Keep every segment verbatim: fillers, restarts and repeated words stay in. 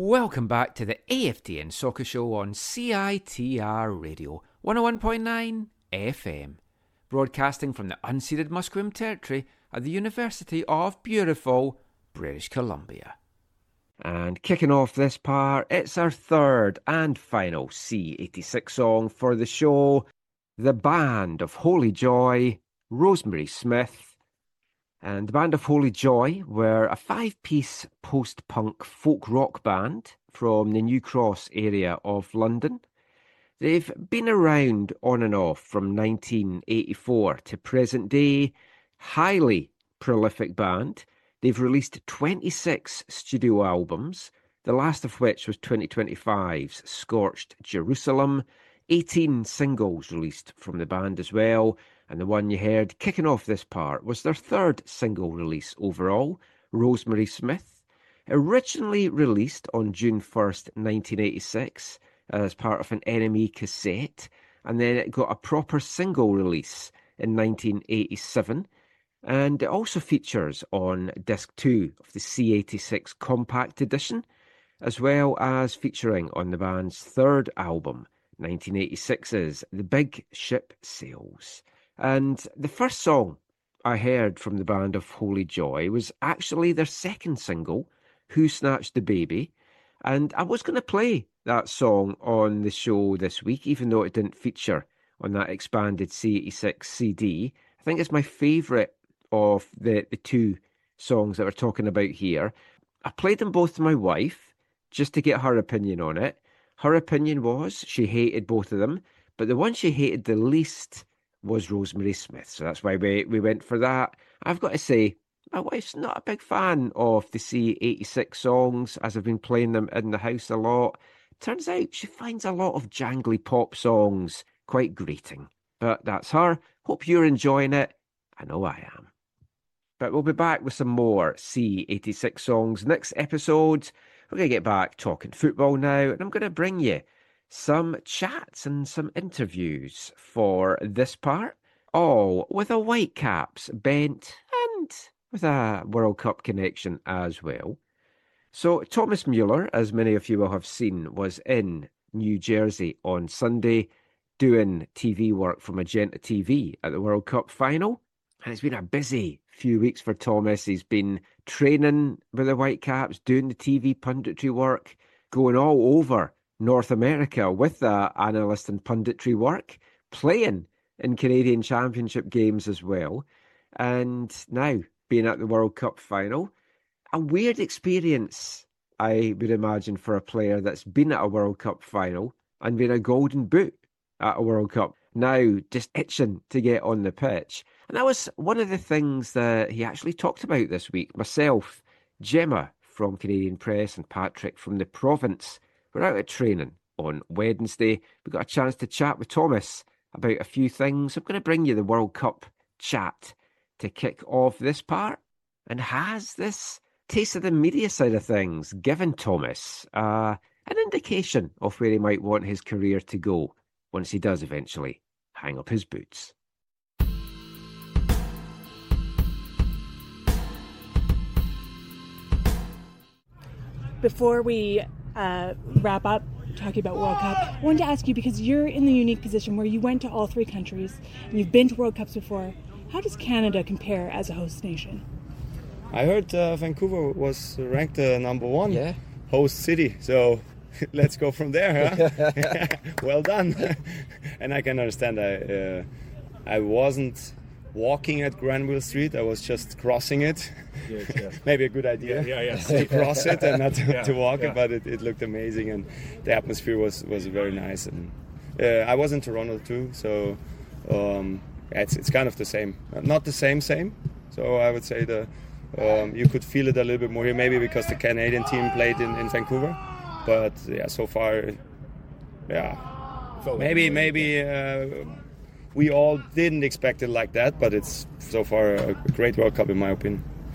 Welcome back to the A F T N Soccer Show on C I T R Radio, one oh one point nine F M, broadcasting from the unceded Musqueam territory at the University of beautiful British Columbia. And kicking off this part, it's our third and final C eighty-six song for the show, The Band of Holy Joy, Rosemary Smith. And the Band of Holy Joy were a five-piece post-punk folk rock band from the New Cross area of London. They've been around on and off from nineteen eighty-four to present day. Highly prolific band. They've released twenty-six studio albums, the last of which was twenty twenty-five's Scorched Jerusalem. eighteen singles released from the band as well. And the one you heard kicking off this part was their third single release overall, Rosemary Smith. Originally released on June first, nineteen eighty-six, as part of an Enemy cassette, and then it got a proper single release in nineteen eighty-seven. And it also features on disc two of the C eighty-six Compact Edition, as well as featuring on the band's third album, nineteen eighty-six's The Big Ship Sails. And the first song I heard from the Band of Holy Joy was actually their second single, Who Snatched the Baby? And I was going to play that song on the show this week, even though it didn't feature on that expanded C eighty-six C D. I think it's my favourite of the, the two songs that we're talking about here. I played them both to my wife, just to get her opinion on it. Her opinion was she hated both of them, but the one she hated the least was Rosemary Smith, so that's why we, we went for that. I've got to say, my wife's not a big fan of the C eighty-six songs, as I've been playing them in the house a lot. Turns out she finds a lot of jangly pop songs quite grating. But that's her. Hope you're enjoying it. I know I am. But we'll be back with some more C eighty-six songs next episode. We're going to get back talking football now, and I'm going to bring you some chats and some interviews for this part, all with a Whitecaps bent and with a World Cup connection as well. So Thomas Muller, as many of you will have seen, was in New Jersey on Sunday doing T V work for Magenta T V at the World Cup final. And it's been a busy few weeks for Thomas. He's been training with the Whitecaps, doing the T V punditry work, going all over North America with that analyst and punditry work, playing in Canadian Championship games as well, and now being at the World Cup final. A weird experience, I would imagine, for a player that's been at a World Cup final and been a golden boot at a World Cup, now just itching to get on the pitch. And that was one of the things that he actually talked about this week. Myself, Gemma from Canadian Press, and Patrick from The Province we're out at training on Wednesday. We got a chance to chat with Thomas about a few things. I'm going to bring you the World Cup chat to kick off this part. And has this taste of the media side of things given Thomas uh, an indication of where he might want his career to go once he does eventually hang up his boots? Before we uh, wrap up talking about World Cup, I wanted to ask you, because you're in the unique position where you went to all three countries and you've been to World Cups before, how does Canada compare as a host nation? I heard uh, Vancouver was ranked uh, number one yeah. host city, so let's go from there, huh? Well done. And I can understand, I, uh, I wasn't walking at Granville Street, I was just crossing it. Yes, yeah. Maybe a good idea yeah, yeah, yeah. to cross it and not to, yeah, to walk yeah. it, but it, it looked amazing, and the atmosphere was, was very nice. And uh, I was in Toronto too, so um, yeah, it's, it's kind of the same. Not the same, same. So I would say the um, you could feel it a little bit more here, maybe because the Canadian team played in, in Vancouver. But yeah, so far, yeah, maybe, maybe. Uh, We all didn't expect it like that, but it's so far a great World Cup in my opinion.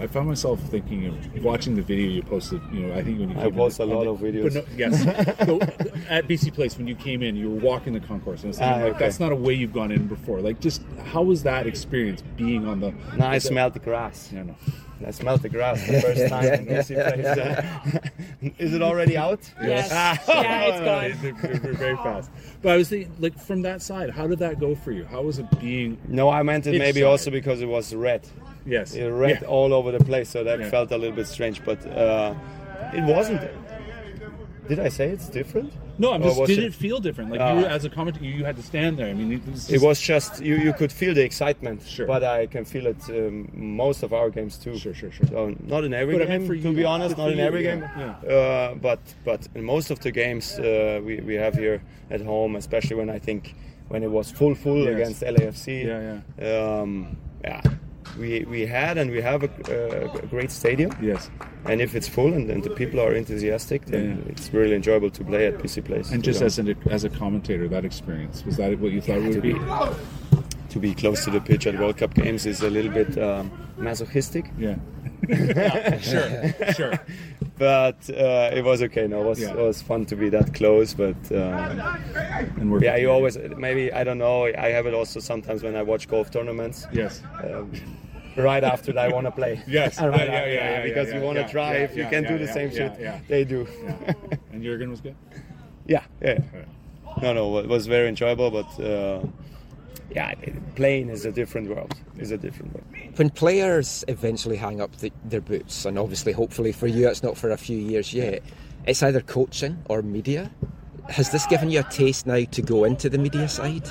I found myself thinking of watching the video you posted. You know, I think when you came I post in, a lot the, of videos. But no, yes, so at B C Place when you came in, you were walking the concourse, and I was thinking, ah, like, okay. that's not a way you've gone in before. Like, just how was that experience being on the? No, I smelled the grass. Yeah, no. I smelled the grass the first time in B C Place. Is it already out? Yes. Ah, Yeah, it's no, gone. They're, they're very fast. But I was thinking, like, from that side, how did that go for you? How was it being? No, I meant it Each maybe side. also because it was red. Yes. It red Yeah. all over the place, so that Yeah. felt a little bit strange. But uh, it wasn't. Did I say it's different? No, I'm Or just. was Did it- it feel different? Like Ah. you, as a commentator, you had to stand there. I mean, it was. Just, It was just you. You could feel the excitement, Sure. but I can feel it um, most of our games too. Sure, sure, sure. So not in every But I game, meant for to you, be honest, but not for in you, every yeah, game. yeah. Uh, but but in most of the games uh, we we have here at home, especially when I think when it was full full Yes. against L A F C. Yeah, Um, yeah. We, we had and we have a, uh, a great stadium, Yes. and if it's full and, and the people are enthusiastic, then Yeah. it's really enjoyable to play at B C Place. And to just be as an, as a commentator, that experience, was that what you thought it would be? to be close to the pitch at World Cup games is a little bit um, masochistic, Yeah. yeah. Sure. Sure. but uh, it was okay. No, it was Yeah. it was fun to be that close. But um, And we're yeah, you always maybe I don't know. I have it also sometimes when I watch golf tournaments. Yes. Um, right after that, I want to play. Yes. right Yeah, yeah, after yeah, that, yeah, because yeah, you want to yeah, drive. yeah, you yeah, can yeah, do the yeah, same yeah, shit. yeah. They do. Yeah. And Jurgen was good. yeah, yeah. No, no, it was very enjoyable, but uh, yeah, playing is a different world. Is a different world. When players eventually hang up the, their boots, and obviously, hopefully for you, it's not for a few years yet, it's either coaching or media. Has this given you a taste now to go into the media side?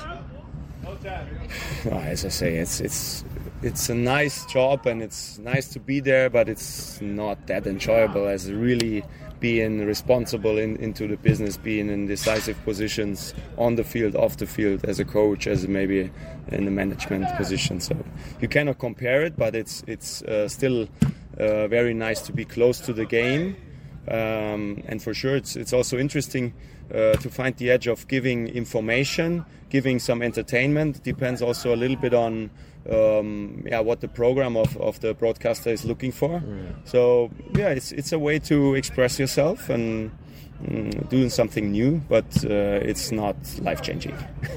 Well, as I say, it's it's it's a nice job and it's nice to be there, but it's not that enjoyable as really being responsible in, into the business, being in decisive positions on the field, off the field, as a coach, as maybe in the management position. So you cannot compare it, but it's it's uh, still uh, very nice to be close to the game, um, and for sure it's it's also interesting uh, to find the edge of giving information, giving some entertainment. Depends also a little bit on um, yeah what the program of, of the broadcaster is looking for. Mm. So yeah, it's it's a way to express yourself and mm, doing something new, but uh, it's not life changing.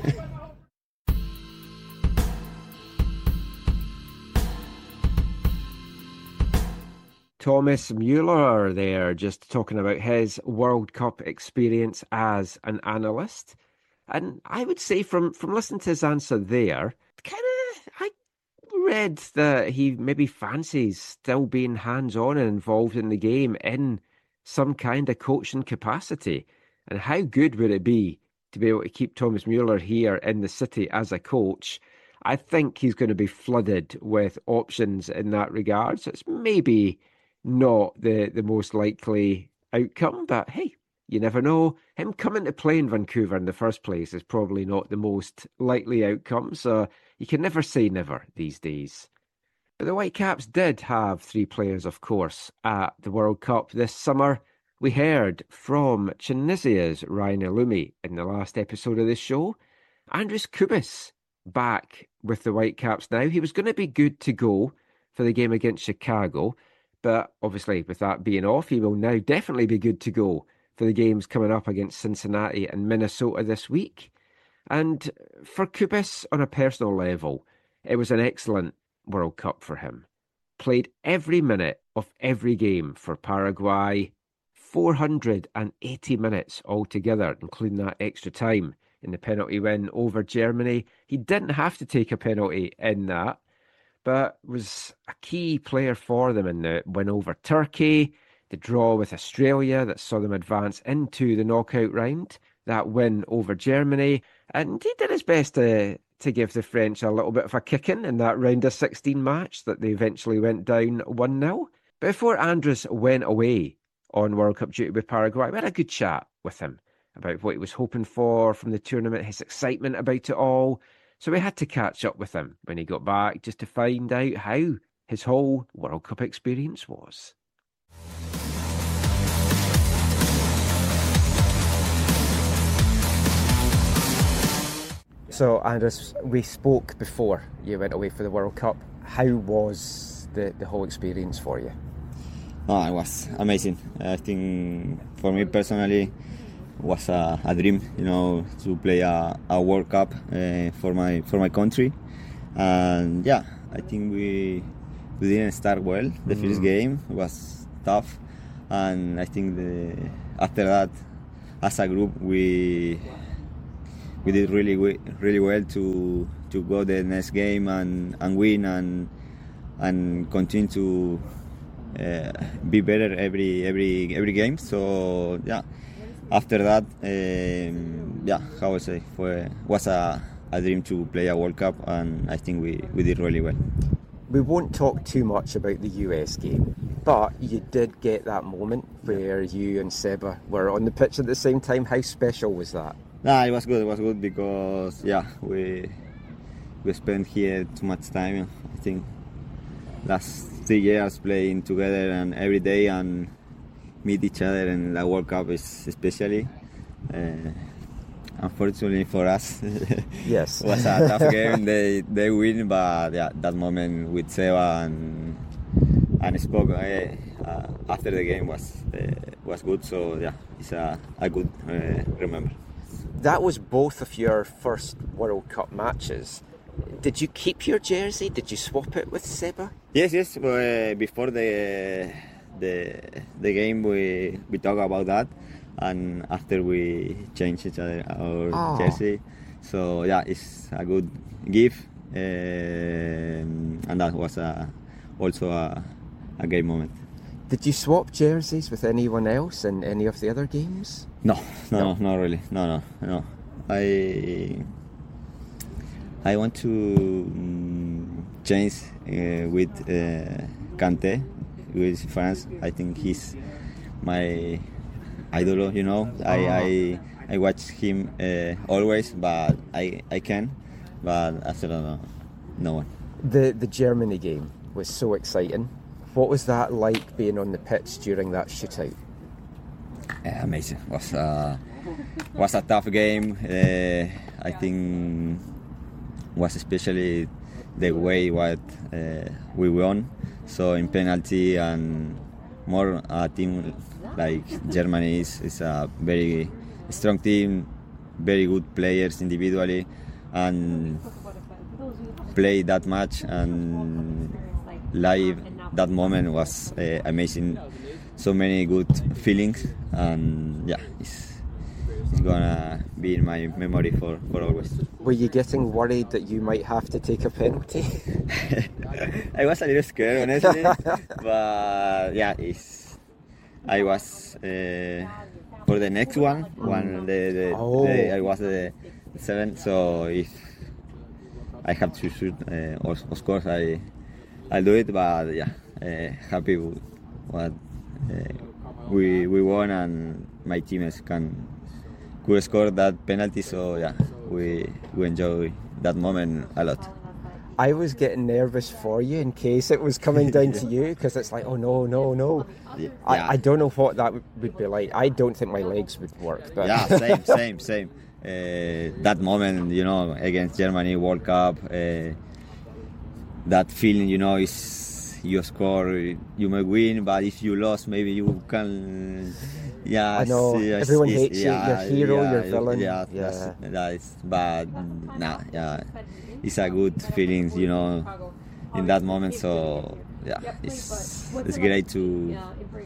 Thomas Mueller there, just talking about his World Cup experience as an analyst. And I would say from, from listening to his answer there, kind of, I read that he maybe fancies still being hands-on and involved in the game in some kind of coaching capacity. And how good would it be to be able to keep Thomas Mueller here in the city as a coach? I think he's going to be flooded with options in that regard. So it's maybe not the, the most likely outcome, but hey, you never know. Him coming to play in Vancouver in the first place is probably not the most likely outcome, so you can never say never these days. But the Whitecaps did have three players, of course, at the World Cup this summer. We heard from Tunisia's Ryan Illumi in the last episode of this show. Andris Kubis back with the Whitecaps now. He was going to be good to go for the game against Chicago, but obviously with that being off, he will now definitely be good to go for the games coming up against Cincinnati and Minnesota this week. And for Kubis, on a personal level, it was an excellent World Cup for him. Played every minute of every game for Paraguay, four hundred eighty minutes altogether, including that extra time in the penalty win over Germany. He didn't have to take a penalty in that, but was a key player for them in the win over Turkey, the draw with Australia that saw them advance into the knockout round, that win over Germany, and he did his best to, to give the French a little bit of a kicking in that round of sixteen match that they eventually went down one nil. Before Andris went away on World Cup duty with Paraguay, we had a good chat with him about what he was hoping for from the tournament, his excitement about it all. So we had to catch up with him when he got back just to find out how his whole World Cup experience was. So, Andris, we spoke before you went away for the World Cup. How was the, the whole experience for you? No, it was amazing. I think for me personally, was a, a dream, you know, to play a, a World Cup uh, for my for my country. And yeah, I think we we didn't start well. The mm. first game was tough, and I think the, after that, as a group, we we did really really well to to go the next game and, and win and and continue to uh, be better every every every game. So yeah. After that, um, yeah, how I say, for, was a, a dream to play a World Cup, and I think we, we did really well. We won't talk too much about the U S game, but you did get that moment where you and Seba were on the pitch at the same time. How special was that? Nah, it was good. It was good because yeah, we we spent here too much time. I think last three years playing together and every day and meet each other in the World Cup is especially. Uh, unfortunately for us, yes, it was a tough game. They they win, but yeah, that moment with Seba and and spoke uh, uh, after the game was uh, was good. So yeah, it's a, a good uh, remember. That was both of your first World Cup matches. Did you keep your jersey? Did you swap it with Seba? Yes, yes. Uh, before the the the game, we we talk about that, and after we change each other our oh. jersey. So yeah, it's a good gift, uh, and that was a, also a, a great moment. Did you swap jerseys with anyone else in any of the other games? No, no, no, not really. No, no, no. I I want to um, change uh, with uh, Kanté with France. I think he's my idol. You know, oh. I, I I watch him uh, always, but I I can, but I still don't know, no one. The the Germany game was so exciting. What was that like being on the pitch during that shootout? Yeah, amazing. Was uh, was a tough game. Uh, I think was especially the way what uh, we won. So in penalty and more a team like Germany is, is a very strong team, very good players individually, and play that match and live that moment was uh, amazing. So many good feelings, and yeah, it's, it's gonna be in my memory for, for always. Were you getting worried that you might have to take a penalty? I was a little scared, honestly, but yeah, it's, I was uh, for the next one, one the, the, oh. the I was the seventh, so if I have to shoot, uh, of, of course I I'll do it, but yeah, uh, happy with what uh, we we won, and my teammates can could score that penalty. So yeah, we we enjoy that moment a lot. I was getting nervous for you in case it was coming down to you, because it's like, oh no, no, no. Yeah. I, I don't know what that would be like. I don't think my legs would work. But yeah, same, same, same. Uh, that moment, you know, against Germany World Cup, uh, that feeling, you know, is you score, you may win, but if you lost, maybe you can. Yeah, I know. See, everyone see, hates yeah, you. Your hero, yeah, your villain. Yeah, yeah. That's, that is. But nah, yeah, it's a good feeling, you know, in that moment. So yeah, it's it's great to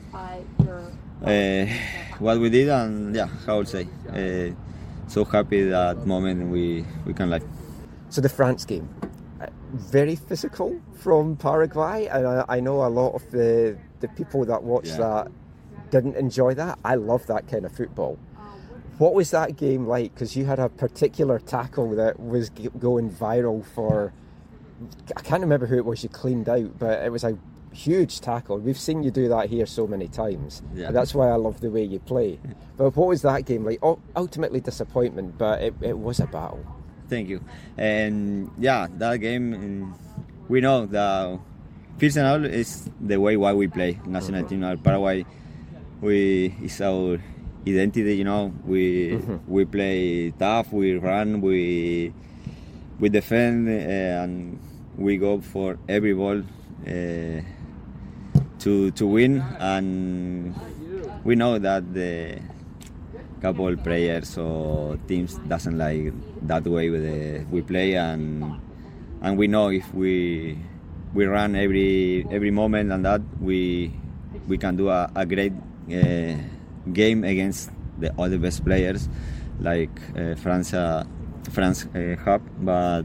uh, what we did, and yeah, how I would say, uh, so happy that moment we we can live. So the France game, very physical from Paraguay, and I, I know a lot of the the people that watched yeah. that didn't enjoy that. I love that kind of football. What was that game like? Because you had a particular tackle that was g- going viral for, I can't remember who it was you cleaned out, but it was a huge tackle. We've seen you do that here so many times. Yeah. That's why I love the way you play. But what was that game like? Oh, ultimately disappointment, but it, it was a battle. Thank you. And yeah, that game, we know that first and all is the way why we play national mm-hmm. team of Paraguay. We it's our identity, you know. We mm-hmm. we play tough, we run, we we defend, uh, and we go for every ball uh, to to win, and we know that the couple players or teams doesn't like that way with the, we play, and and we know if we we run every every moment and that we we can do a, a great uh, game against the all the best players like uh, France uh, France uh, have, but